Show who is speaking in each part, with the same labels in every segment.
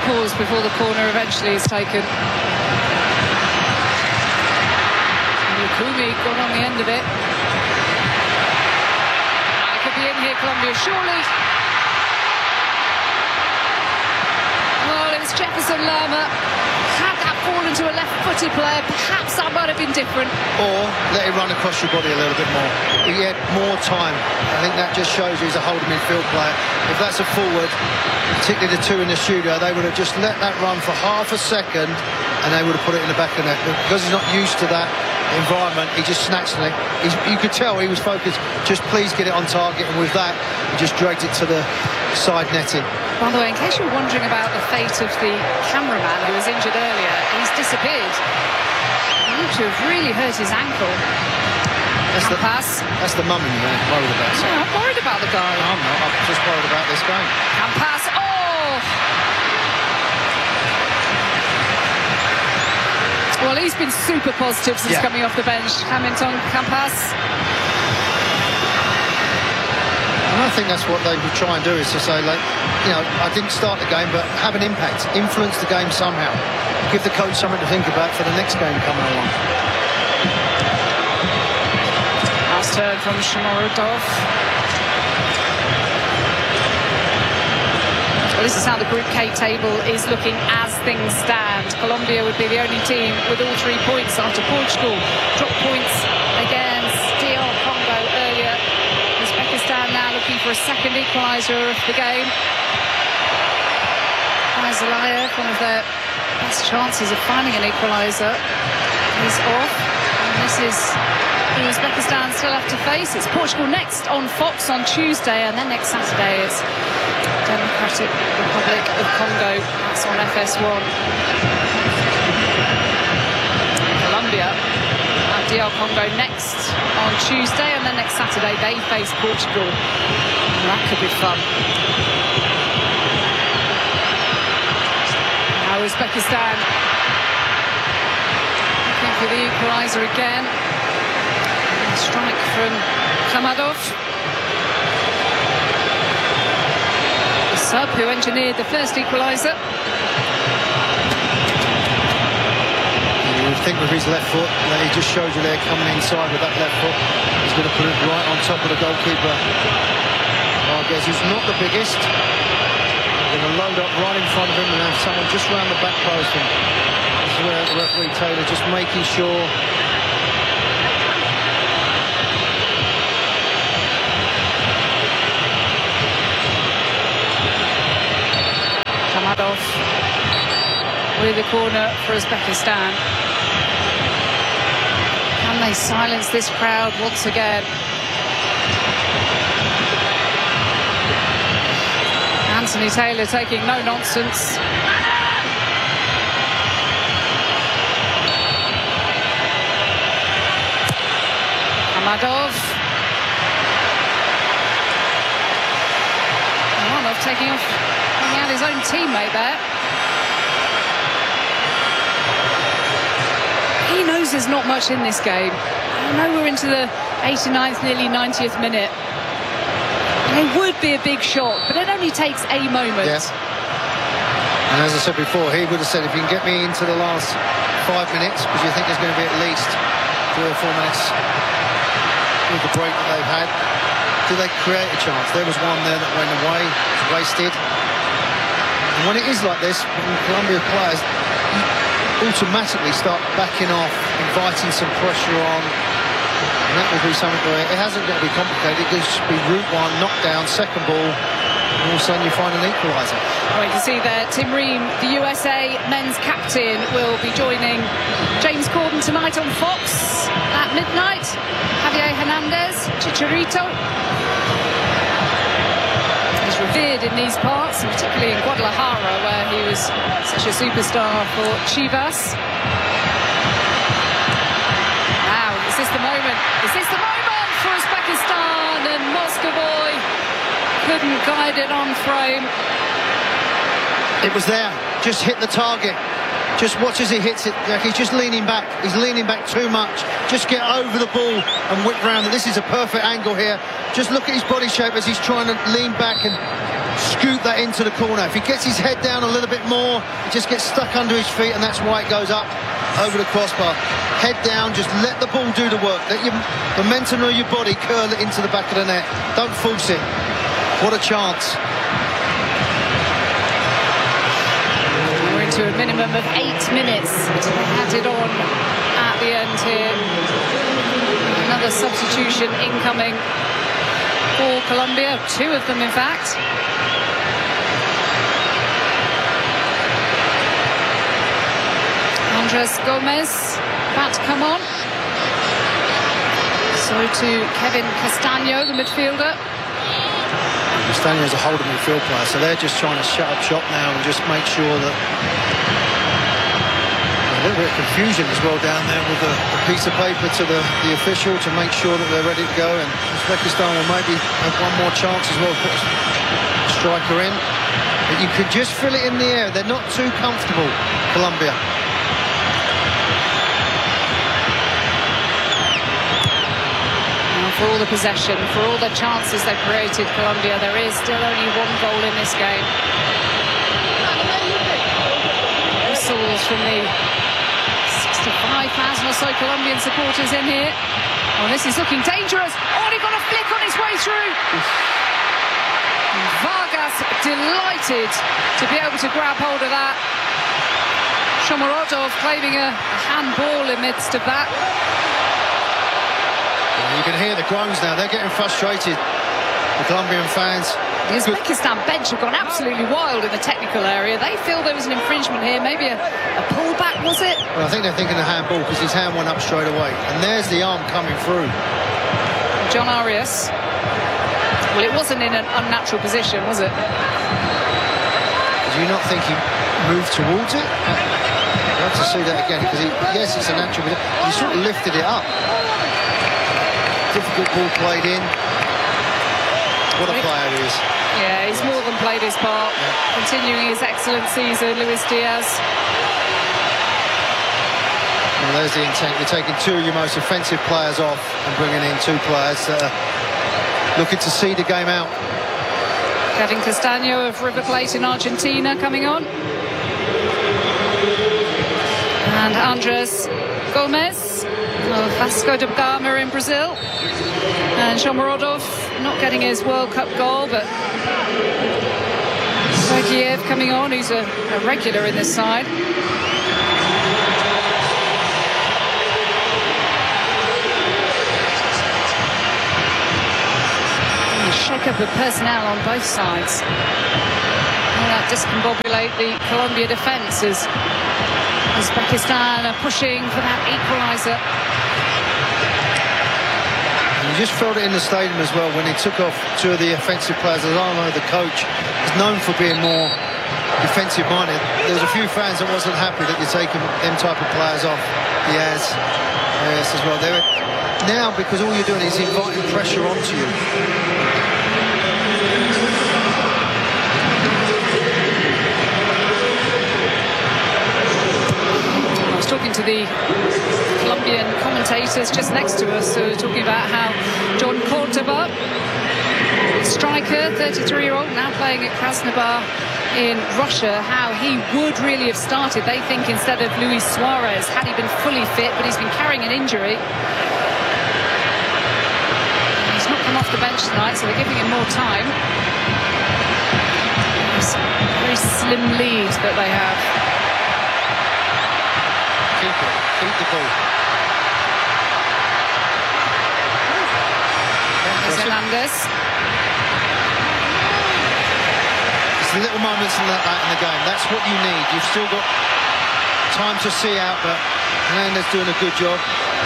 Speaker 1: pause before the corner eventually is taken. Lukumi got on the end of it. It could be in here, Colombia, surely. Well, it was Jefferson Lerma. Had that fallen to a left-footed player, perhaps that might have been different.
Speaker 2: Or let him run across your body a little bit more. He had more time. I think that just shows he's a holding midfield player. If that's a forward, particularly the two in the studio, they would have just let that run for half a second and they would have put it in the back of the net. But because he's not used to that environment, he just snatched it. You could tell he was focused, just please get it on target, and with that he just dragged it to the side netting.
Speaker 1: By the way, in case you were wondering about the fate of the cameraman who was injured earlier, he's disappeared. He looked to have really hurt his ankle.
Speaker 2: That's the mum in there worried about.
Speaker 1: Yeah, I'm worried about the guy.
Speaker 2: I'm not, I'm just worried about this game.
Speaker 1: Campas, oh! Well, he's been super positive since coming off the bench. Hamilton Campas.
Speaker 2: And I think that's what they would try and do, is to say, like, you know, I didn't start the game, but have an impact, influence the game somehow, give the coach something to think about for the next game coming along.
Speaker 1: Last turn from Shomurodov. Well, this is how the Group K table is looking as things stand. Colombia would be the only team with all 3 points after Portugal dropped points against DR Congo earlier. Uzbekistan now looking for a second equaliser of the game. Azalayev, one of their best chances of finding an equaliser, is off. And this is who Uzbekistan still have to face. It's Portugal next on Fox on Tuesday, and then next Saturday it's Democratic Republic of Congo. That's on FS1. Colombia and DR Congo next on Tuesday, and then next Saturday they face Portugal. And that could be fun. Now Uzbekistan looking for the equaliser again. A strike from Khamadov. The sub who engineered the first equaliser.
Speaker 2: You would think with his left foot that he just showed you there, coming inside with that left foot, he's going to put it right on top of the goalkeeper. Vargas, who's not the biggest, going to load up right in front of him and have someone just round the back post. And this is where the referee Taylor just making sure.
Speaker 1: Khamadov with the corner for Uzbekistan. Can they silence this crowd once again? Anthony Taylor taking no nonsense. Khamadov. Khamadov taking out his own teammate there. He knows there's not much in this game. I know we're into the 89th, nearly 90th minute. And it would be a big shock, but it only takes a moment.
Speaker 2: Yes. And as I said before, he would have said, if you can get me into the last 5 minutes, because you think there's going to be at least 3 or 4 minutes with the break that they've had, do they create a chance? There was one there that went away, was wasted. And when it is like this, when Colombia players automatically start backing off, inviting some pressure on, and that will be something where it hasn't got to be complicated. It could just be route one, knockdown, second ball, and all of a sudden you find an equaliser.
Speaker 1: Well, you can see there, Tim Ream, the USA men's captain, will be joining James Corden tonight on Fox at midnight. Javier Hernandez, Chicharito. He's revered in these parts, and particularly in Guadalajara, where he was such a superstar for Chivas. Now, is this the moment? Is this the moment for Uzbekistan? And Moscovoy couldn't guide it on frame.
Speaker 2: It was there, just hit the target. Just watch as he hits it. Like, he's just leaning back. He's leaning back too much. Just get over the ball and whip round it. This is a perfect angle here. Just look at his body shape as he's trying to lean back and scoop that into the corner. If he gets his head down a little bit more, he just gets stuck under his feet, and that's why it goes up over the crossbar. Head down, just let the ball do the work. Let your momentum of your body curl it into the back of the net. Don't force it. What a chance.
Speaker 1: We're into a minimum of 8 minutes to be added on at the end here. Another substitution incoming for Colombia, 2 of them in fact. Andres Gomez about to come on. So to Kevin Castaño, the midfielder.
Speaker 2: Castaño is a holding midfield player, so they're just trying to shut up shop now and just make sure that... A little bit of confusion as well down there with the piece of paper to the official to make sure that they're ready to go, and Uzbekistan will maybe have one more chance as well, put a striker in. But you could just feel it in the air. They're not too comfortable, Colombia.
Speaker 1: For all the possession, for all the chances they've created, Colombia, there is still only 1 goal in this game. Whistles from the 65,000 or so Colombian supporters in here. Oh, this is looking dangerous. Oh, he got a flick on his way through. Vargas delighted to be able to grab hold of that. Shomurodov claiming a handball in midst of that.
Speaker 2: You can hear the groans now. They're getting frustrated, the Colombian fans.
Speaker 1: The Uzbekistan bench have gone absolutely wild in the technical area. They feel there was an infringement here, maybe a pullback, was it?
Speaker 2: Well, I think they're thinking a handball because his hand went up straight away. And there's the arm coming through.
Speaker 1: John Arias. Well, it wasn't in an unnatural position, was it?
Speaker 2: Do you not think he moved towards it? I'd like to see that again, because yes, it's a natural position. He sort of lifted it up. Difficult ball played in. What a player he is.
Speaker 1: Yeah, he's more than played his part. Yeah. Continuing his excellent season, Luis Diaz.
Speaker 2: Well, there's the intent. You're taking 2 of your most offensive players off and bringing in 2 players that are looking to see the game out.
Speaker 1: Kevin Castaño of River Plate in Argentina coming on. And Andres Gomez of Vasco da Gama in Brazil. And Shomurodov not getting his World Cup goal, but Sergeyev coming on, who's a regular in this side. And a shake-up of personnel on both sides. Will that discombobulate the Colombia defence as Uzbekistan are pushing for that equaliser?
Speaker 2: You just felt it in the stadium as well when he took off 2 of the offensive players. Arno, the coach, is known for being more defensive minded. There was a few fans that wasn't happy that you're taking them type of players off. Yes as well. Now, because all you're doing is inviting pressure onto you.
Speaker 1: I was talking to the Colombian commentators just next to us, who were talking about how John Cordoba, striker, 33-year-old, now playing at Krasnodar in Russia, how he would really have started. They think instead of Luis Suarez, had he been fully fit, but he's been carrying an injury. He's not come off the bench tonight, so they're giving him more time. It's a very slim lead that they have.
Speaker 2: Keep the ball.
Speaker 1: Hernandez.
Speaker 2: It's the little moments like that in the game. That's what you need. You've still got time to see out, but Hernandez doing a good job.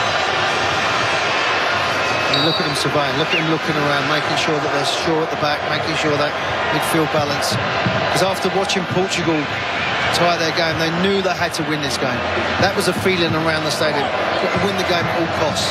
Speaker 2: And look at him surveying. Look at him looking around, making sure that they're sure at the back, making sure that midfield balance. Because after watching Portugal tie their game, they knew they had to win this game. That was a feeling around the stadium. Got to win the game at all costs.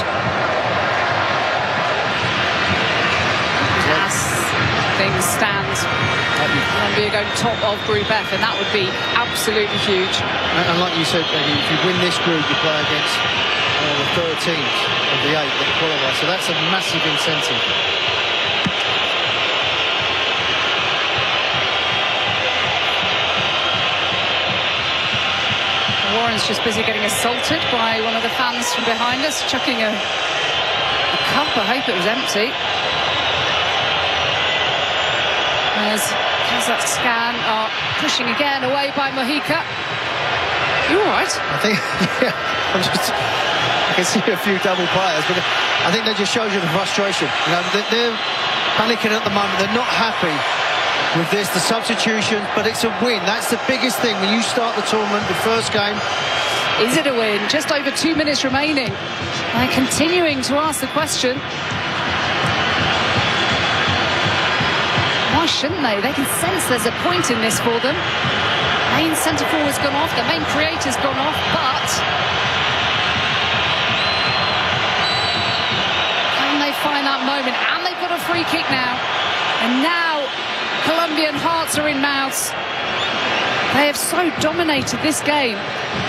Speaker 1: As things stand, Colombia going top of Group F, and that would be absolutely huge.
Speaker 2: And like you said, if you win this group, you play against the 13 of the 8 that qualify. So that's a massive incentive.
Speaker 1: Warren's just busy getting assaulted by one of the fans from behind us, chucking a cup. I hope it was empty. As Kazakhstan are pushing again away by Mojica. You all right?
Speaker 2: I think, yeah, I can see a few double players, but I think that just shows you the frustration. You know, they're panicking at the moment. They're not happy with this, the substitution, but it's a win. That's the biggest thing when you start the tournament, the first game.
Speaker 1: Is it a win? Just over 2 minutes remaining. And continuing to ask the question. Why shouldn't they? They can sense there's a point in this for them. Main centre forward's gone off, the main creator's gone off, but can they find that moment? And they've got a free kick now. And now Colombian hearts are in mouths. They have so dominated this game.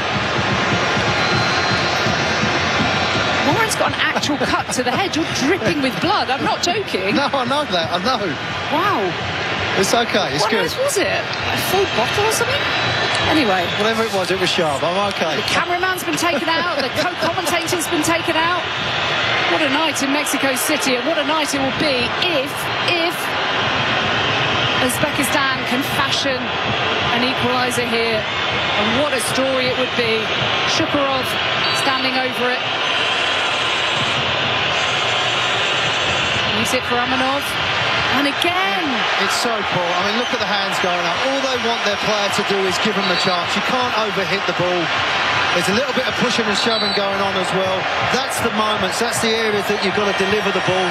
Speaker 1: Warren's got an actual cut to the head. You're dripping with blood. I'm not joking.
Speaker 2: No, I know that. I know.
Speaker 1: Wow.
Speaker 2: It's okay. It's good.
Speaker 1: What was it? A full bottle or something? Anyway.
Speaker 2: Whatever it was sharp. I'm okay.
Speaker 1: The cameraman's been taken out. The co-commentator's been taken out. What a night in Mexico City, and what a night it will be if Uzbekistan can fashion an equaliser here. And what a story it would be. Shukurov standing over it. Use it for Amanov. And again.
Speaker 2: It's so poor. I mean, look at the hands going up. All they want their player to do is give them the chance. You can't overhit the ball. There's a little bit of pushing and shoving going on as well. That's the moments, that's the areas that you've got to deliver the ball.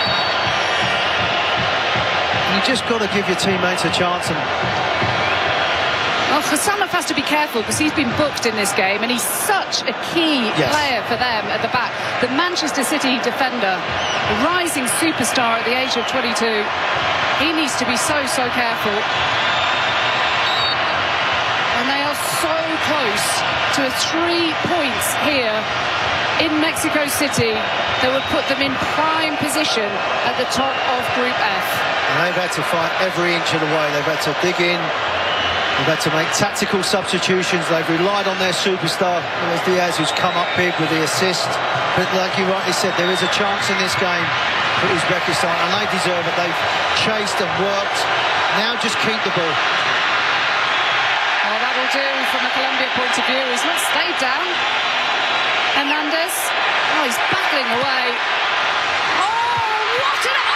Speaker 2: You just got to give your teammates a chance. And
Speaker 1: well, Hasanov has to be careful because he's been booked in this game and he's such a key player for them at the back. The Manchester City defender, a rising superstar at the age of 22. He needs to be so careful. And they are so close to a 3 points here in Mexico City that would put them in prime position at the top of Group F.
Speaker 2: And they've had to fight every inch of the way. They've had to dig in. They've had to make tactical substitutions. They've relied on their superstar, Luis Diaz, who's come up big with the assist. But like you rightly said, there is a chance in this game for Uzbekistan, and they deserve it. They've chased and worked. Now just keep the ball.
Speaker 1: Well, that will do from a Colombia point of view. He's not stayed down. Hernandez. Oh, he's battling away. Oh, what an